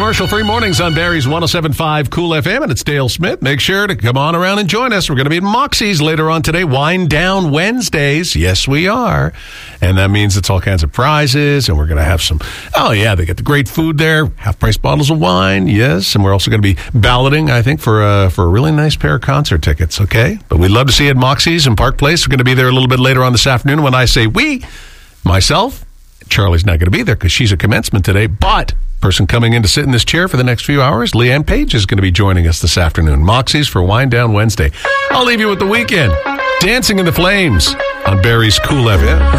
Commercial-free mornings on Barry's 107.5 Cool FM, and it's Dale Smith. Make sure to come on around and join us. We're going to be at Moxie's later on today. Wind Down Wednesdays. Yes, we are. And that means it's all kinds of prizes, and we're going to have some, they got the great food there, half-price bottles of wine, yes, and we're also going to be balloting, I think, for a really nice pair of concert tickets, okay? But we'd love to see you at Moxie's in Park Place. We're going to be there a little bit later on this afternoon. When I say we, myself, Charlie's not going to be there because she's at commencement today, but person coming in to sit in this chair for the next few hours, Leanne Page, is going to be joining us this afternoon. Moxie's for Wind Down Wednesday. I'll leave you with the weekend. Dancing in the Flames on Barry's Cool FM.